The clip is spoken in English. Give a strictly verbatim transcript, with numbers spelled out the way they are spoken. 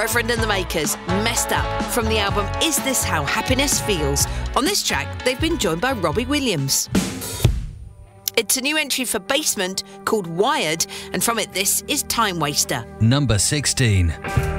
Boyfriend and the Makers, Messed Up, from the album Is This How Happiness Feels? On this track, they've been joined by Robbie Williams. It's a new entry for Basement called Wired, and from it this is Time Waster. Number sixteen.